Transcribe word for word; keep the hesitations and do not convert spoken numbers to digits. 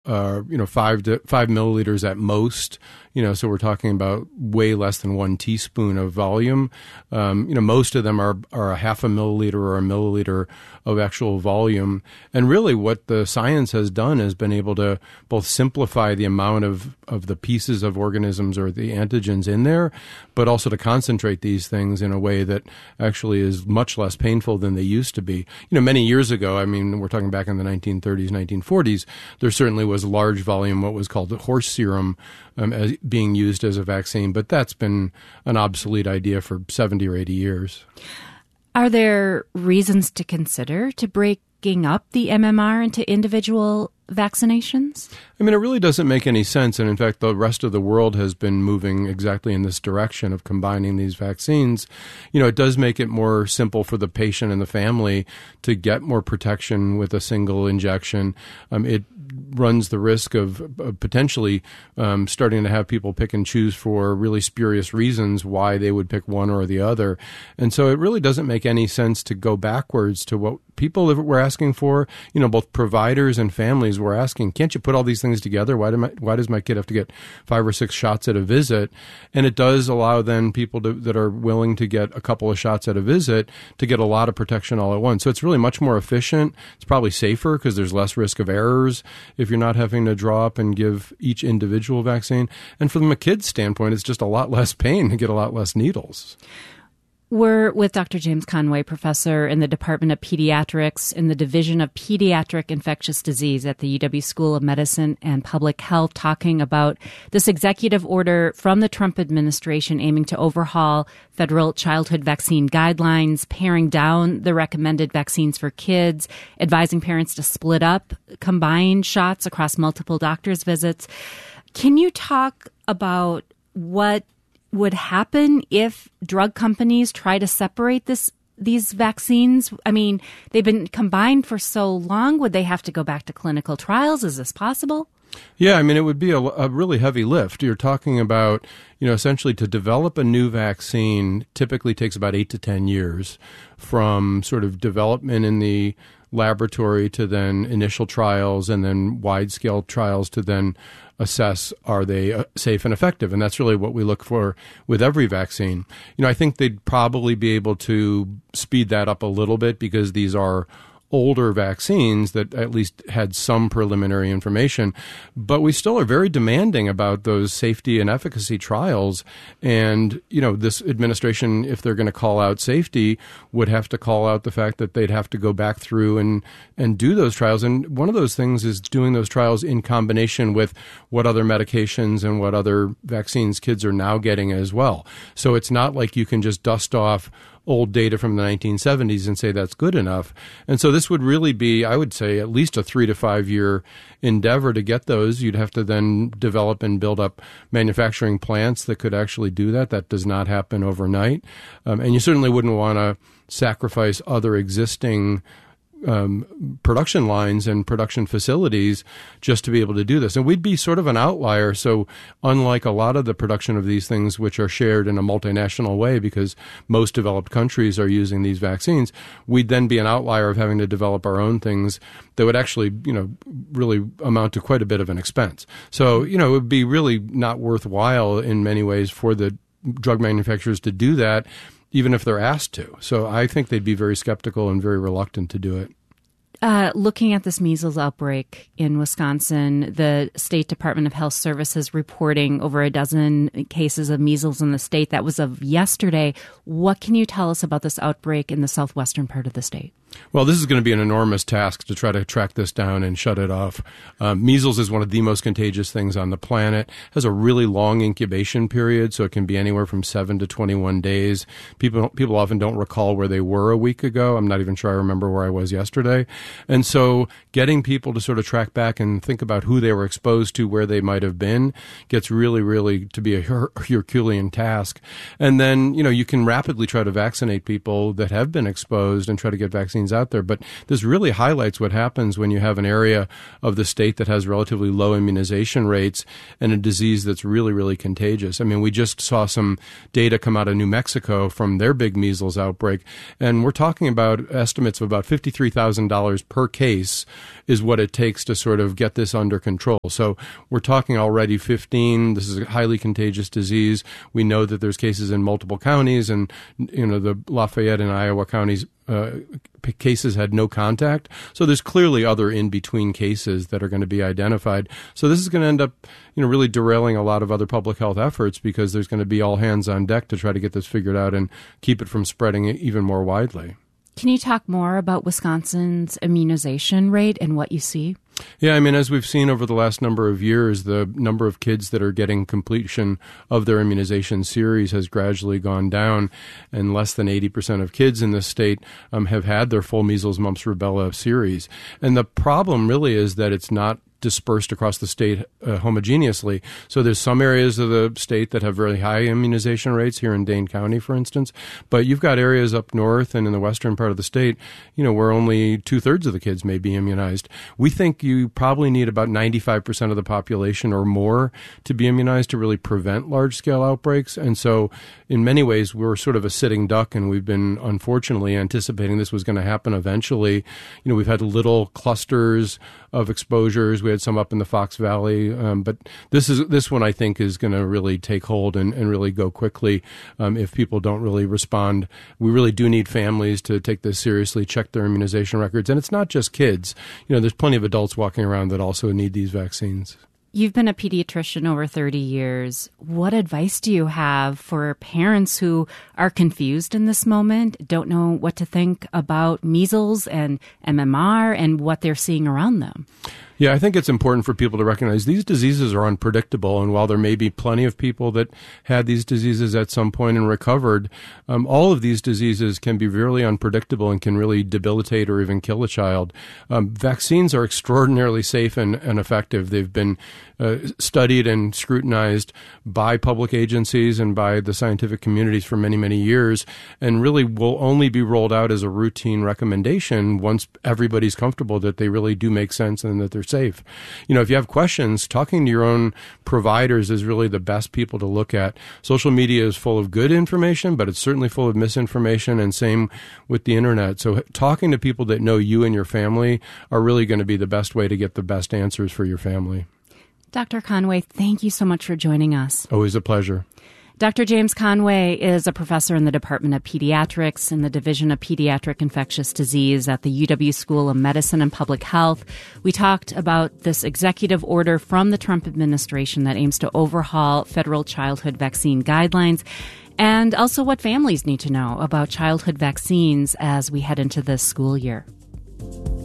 uh, you know, five to five milliliters at most. You know, so we're talking about way less than one teaspoon of volume. Um, you know, most of them are, are a half a milliliter or a milliliter of actual volume. And really what the science has done has been able to both simplify the amount of, of the pieces of organisms or the antigens in there, but also to concentrate these things in a way that actually is much less painful than they used to be. You know, many years ago, I mean, we're talking back in the nineteen thirties, nineteen forties, there certainly was large volume, what was called horse serum, um, as being used as a vaccine, but that's been an obsolete idea for seventy or eighty years. Are there reasons to consider to breaking up the M M R into individual vaccinations? I mean, it really doesn't make any sense. And in fact, the rest of the world has been moving exactly in this direction of combining these vaccines. You know, it does make it more simple for the patient and the family to get more protection with a single injection. Um, it runs the risk of, of potentially um, starting to have people pick and choose for really spurious reasons why they would pick one or the other. And so it really doesn't make any sense to go backwards to what people were asking for. You know, both providers and families were asking, can't you put all these things together? Why do my, why does my kid have to get five or six shots at a visit? And it does allow then people to, that are willing to get a couple of shots at a visit to get a lot of protection all at once. So it's really much more efficient. It's probably safer because there's less risk of errors if you're not having to draw up and give each individual vaccine. And from a kid's standpoint, it's just a lot less pain to get a lot less needles. We're with Doctor James Conway, professor in the Department of Pediatrics in the Division of Pediatric Infectious Disease at the U W School of Medicine and Public Health, talking about this executive order from the Trump administration aiming to overhaul federal childhood vaccine guidelines, paring down the recommended vaccines for kids, advising parents to split up combined shots across multiple doctor's visits. Can you talk about what would happen if drug companies try to separate this these vaccines? I mean, they've been combined for so long. Would they have to go back to clinical trials? Is this possible? Yeah, I mean, it would be a, a really heavy lift. You're talking about, you know, essentially to develop a new vaccine typically takes about eight to ten years from sort of development in the laboratory to then initial trials and then wide-scale trials to then assess are they uh, safe and effective. And that's really what we look for with every vaccine. You know, I think they'd probably be able to speed that up a little bit because these are older vaccines that at least had some preliminary information, but we still are very demanding about those safety and efficacy trials. And, you know, this administration, if they're going to call out safety, would have to call out the fact that they'd have to go back through and, and do those trials. And one of those things is doing those trials in combination with what other medications and what other vaccines kids are now getting as well. So it's not like you can just dust off old data from the nineteen seventies and say that's good enough. And so this would really be, I would say, at least a three to five year endeavor to get those. You'd have to then develop and build up manufacturing plants that could actually do that. That does not happen overnight. Um, and you certainly wouldn't want to sacrifice other existing Um, production lines and production facilities just to be able to do this. And we'd be sort of an outlier. So unlike a lot of the production of these things, which are shared in a multinational way because most developed countries are using these vaccines, we'd then be an outlier of having to develop our own things that would actually, you know, really amount to quite a bit of an expense. So, you know, it would be really not worthwhile in many ways for the drug manufacturers to do that, even if they're asked to. So I think they'd be very skeptical and very reluctant to do it. Uh, looking at this measles outbreak in Wisconsin, the State Department of Health Services reporting over a dozen cases of measles in the state. That was of yesterday. What can you tell us about this outbreak in the southwestern part of the state? Well, this is going to be an enormous task to try to track this down and shut it off. Um, measles is one of the most contagious things on the planet. It has a really long incubation period, so it can be anywhere from seven to twenty-one days. People people often don't recall where they were a week ago. I'm not even sure I remember where I was yesterday. And so getting people to sort of track back and think about who they were exposed to, where they might have been, gets really, really to be a her- Herculean task. And then, you know, you can rapidly try to vaccinate people that have been exposed and try to get vaccines vaccines out there. But this really highlights what happens when you have an area of the state that has relatively low immunization rates and a disease that's really, really contagious. I mean, we just saw some data come out of New Mexico from their big measles outbreak, and we're talking about estimates of about fifty-three thousand dollars per case is what it takes to sort of get this under control. So we're talking already fifteen. This is a highly contagious disease. We know that there's cases in multiple counties, and you know the Lafayette and Iowa counties uh, cases had no contact. So there's clearly other in-between cases that are going to be identified. So this is going to end up, you know, really derailing a lot of other public health efforts because there's going to be all hands on deck to try to get this figured out and keep it from spreading even more widely. Can you talk more about Wisconsin's immunization rate and what you see? Yeah, I mean, as we've seen over the last number of years, the number of kids that are getting completion of their immunization series has gradually gone down, and less than eighty percent of kids in this state um, have had their full measles, mumps, rubella series. And the problem really is that it's not dispersed across the state uh, homogeneously. So there's some areas of the state that have really high immunization rates, here in Dane County, for instance. But you've got areas up north and in the western part of the state, you know, where only two-thirds of the kids may be immunized. We think you probably need about ninety-five percent of the population or more to be immunized to really prevent large-scale outbreaks. And so in many ways, we're sort of a sitting duck, and we've been unfortunately anticipating this was going to happen eventually. You know, we've had little clusters of exposures. We had some up in the Fox Valley, um, but this is this one I think is going to really take hold and, and really go quickly um, if people don't really respond. We really do need families to take this seriously, check their immunization records, and it's not just kids. You know, there's plenty of adults walking around that also need these vaccines. You've been a pediatrician over thirty years. What advice do you have for parents who are confused in this moment, don't know what to think about measles and M M R and what they're seeing around them? Yeah, I think it's important for people to recognize these diseases are unpredictable, and while there may be plenty of people that had these diseases at some point and recovered, um, all of these diseases can be really unpredictable and can really debilitate or even kill a child. Um, vaccines are extraordinarily safe and, and effective. They've been uh, studied and scrutinized by public agencies and by the scientific communities for many, many years, and really will only be rolled out as a routine recommendation once everybody's comfortable that they really do make sense and that they're safe. You know, if you have questions, talking to your own providers is really the best people to look at. Social media is full of good information, but it's certainly full of misinformation, and same with the internet. So talking to people that know you and your family are really going to be the best way to get the best answers for your family. Doctor Conway, thank you so much for joining us. Always a pleasure. Doctor James Conway is a professor in the Department of Pediatrics in the Division of Pediatric Infectious Disease at the U W School of Medicine and Public Health. We talked about this executive order from the Trump administration that aims to overhaul federal childhood vaccine guidelines, and also what families need to know about childhood vaccines as we head into this school year.